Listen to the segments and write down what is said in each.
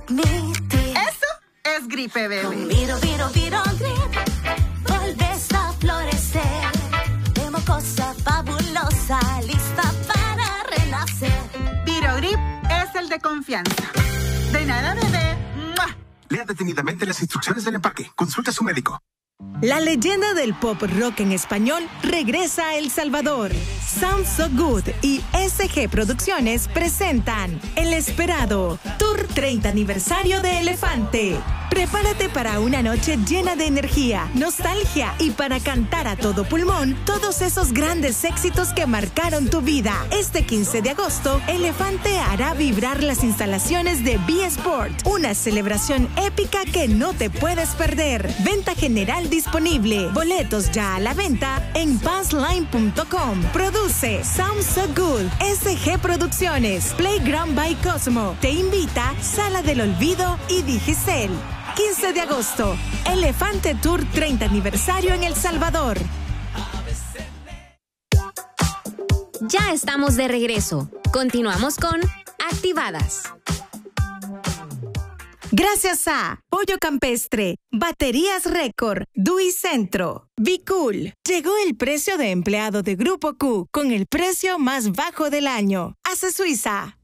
Eso es gripe, bebé. Con Viro Grip volves a florecer. De mocosa fabulosa, lista para renacer. Viro Grip es el de confianza. De nada, bebé. ¡Mua! Lea detenidamente las instrucciones del empaque. Consulte a su médico. La leyenda del pop rock en español regresa a El Salvador. Sound So Good y SG Producciones presentan el esperado Tour 30 Aniversario de Elefante. Prepárate para una noche llena de energía, nostalgia y para cantar a todo pulmón todos esos grandes éxitos que marcaron tu vida. Este 15 de agosto, Elefante hará vibrar las instalaciones de B-Sport, una celebración épica que no te puedes perder. Venta general disponible. Boletos ya a la venta en passline.com. Produce Sound So Good, SG Producciones, Playground by Cosmo. Te invita Sala del Olvido y Digicel. 15 de agosto, Elefante Tour 30 Aniversario en El Salvador. Ya estamos de regreso. Continuamos con Activadas. Gracias a Pollo Campestre, Baterías Récord, Dui Centro, Be Cool. Llegó el precio de empleado de Grupo Q con el precio más bajo del año. Hace Suiza.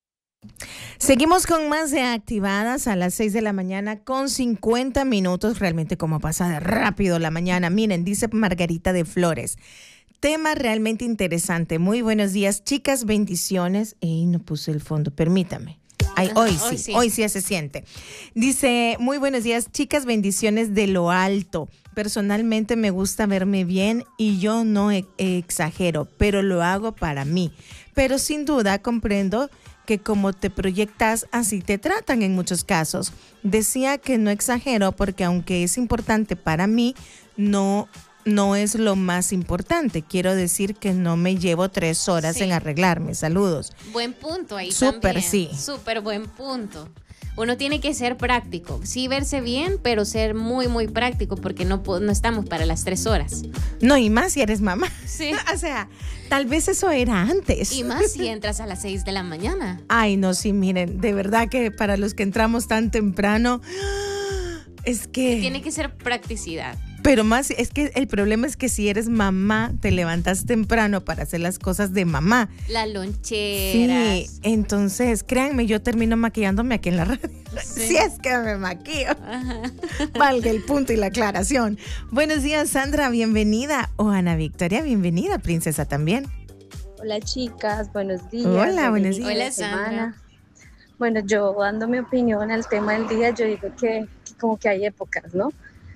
Seguimos con más de Activadas a las 6 de la mañana con 50 minutos. Realmente como pasa de rápido la mañana. Miren, dice Margarita de Flores. Tema realmente interesante. Muy buenos días, chicas, bendiciones. No puse el fondo, permítame. Hoy sí se siente. Dice, muy buenos días, chicas, bendiciones de lo alto. Personalmente me gusta verme bien y yo no exagero, pero lo hago para mí. Pero sin duda comprendo que como te proyectas, así te tratan en muchos casos. Decía que no exagero porque aunque es importante para mí, no es lo más importante. Quiero decir que no me llevo 3 horas en arreglarme. Saludos. Buen punto ahí Súper, también. sí. Súper buen punto. Uno tiene que ser práctico. Sí, verse bien, pero ser muy, muy práctico porque no estamos para las 3 horas. No, y más si eres mamá. Sí. O sea, tal vez eso era antes. Y más si entras a las 6 de la mañana. Ay, no, sí, miren, de verdad que para los que entramos tan temprano, es que... Tiene que ser practicidad. Pero más, es que el problema es que si eres mamá, te levantas temprano para hacer las cosas de mamá. La lonchera. Sí, entonces, créanme, yo termino maquillándome aquí en la radio. Sí. Si es que me maquillo. Ajá. Valga el punto y la aclaración. Buenos días, Sandra, bienvenida. O Ana Victoria, bienvenida, princesa también. Hola, chicas, buenos días. Hola, buenos días. Hola, Sandra. Bueno, yo dando mi opinión al tema del día, yo digo que como que hay épocas, ¿no?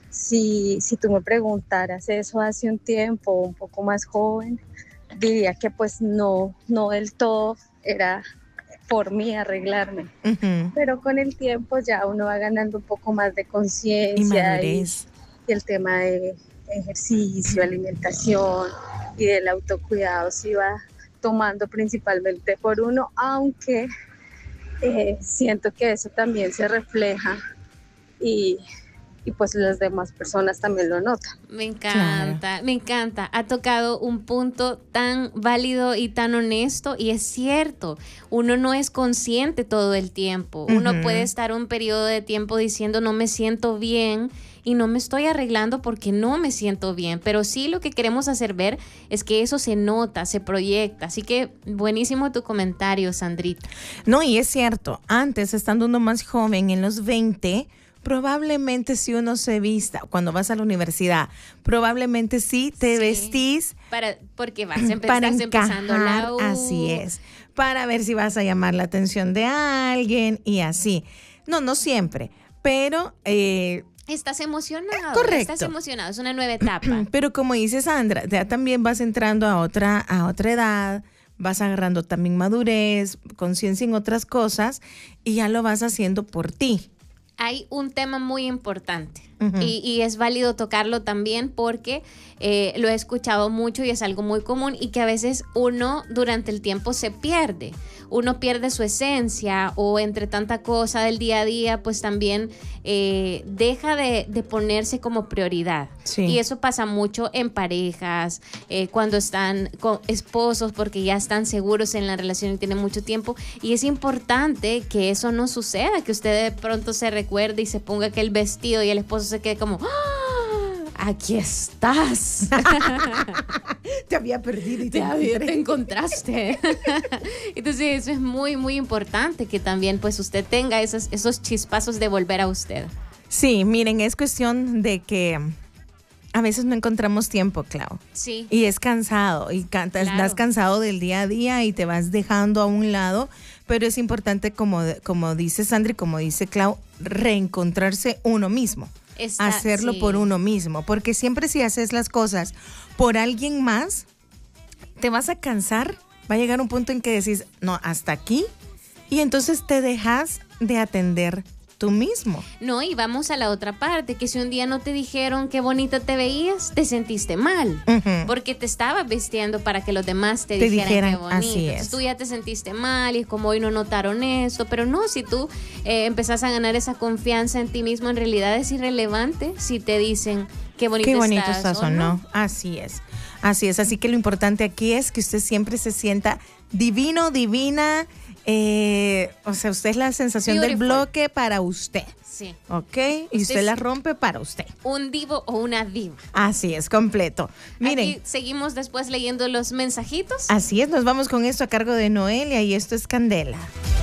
Si tú me preguntaras eso hace un tiempo, un poco más joven, diría que pues no del todo era por mí arreglarme. Uh-huh. Pero con el tiempo ya uno va ganando un poco más de conciencia y el tema de ejercicio, alimentación y del autocuidado se va tomando principalmente por uno, aunque siento que eso también se refleja y pues las demás personas también lo notan. Me encanta, claro. Me encanta. Ha tocado un punto tan válido y tan honesto y es cierto, uno no es consciente todo el tiempo. Uh-huh. Uno puede estar un periodo de tiempo diciendo no me siento bien y no me estoy arreglando porque no me siento bien, pero sí lo que queremos hacer ver es que eso se nota, se proyecta. Así que buenísimo tu comentario, Sandrita. No, y es cierto, antes estando uno más joven, en los 20, probablemente si uno se vista, cuando vas a la universidad, probablemente sí te vestís. Porque estás empezando la U. Así es, para ver si vas a llamar la atención de alguien y así. No siempre, pero... Estás emocionado. Correcto. Estás emocionado, es una nueva etapa. Pero como dice Sandra, ya también vas entrando a otra edad, vas agarrando también madurez, conciencia en otras cosas y ya lo vas haciendo por ti. Hay un tema muy importante y es válido tocarlo también porque lo he escuchado mucho y es algo muy común y que a veces uno durante el tiempo se pierde. Uno pierde su esencia o entre tanta cosa del día a día, pues también deja de ponerse como prioridad. Sí. Y eso pasa mucho en parejas, cuando están con esposos porque ya están seguros en la relación y tienen mucho tiempo. Y es importante que eso no suceda, que usted de pronto se recuerde y se ponga aquel vestido y el esposo se quede como... Aquí estás. Te había perdido y te encontraste. Entonces eso es muy, muy importante que también pues usted tenga esos chispazos de volver a usted. Sí, miren, es cuestión de que a veces no encontramos tiempo, Clau. Sí. Y es cansado y estás cansado del día a día y te vas dejando a un lado, pero es importante, como dice Sandri, como dice Clau, reencontrarse uno mismo. Hacerlo por uno mismo, porque siempre si haces las cosas por alguien más, te vas a cansar, va a llegar un punto en que decís, no, hasta aquí, y entonces te dejas de atender tú mismo. No, y vamos a la otra parte, que si un día no te dijeron qué bonita te veías, te sentiste mal, porque te estabas vistiendo para que los demás te dijeran qué bonita. Así es. Entonces, tú ya te sentiste mal y es como hoy no notaron esto, pero no, si tú empezás a ganar esa confianza en ti mismo, en realidad es irrelevante si te dicen qué bonito estás o no. Así es, así que lo importante aquí es que usted siempre se sienta divino, divina. O sea, usted es la sensación del bloque para usted. Sí. ¿Ok? Y usted la rompe para usted. Un divo o una diva. Así es, completo. Miren. Aquí seguimos después leyendo los mensajitos. Así es, nos vamos con esto a cargo de Noelia y esto es Candela.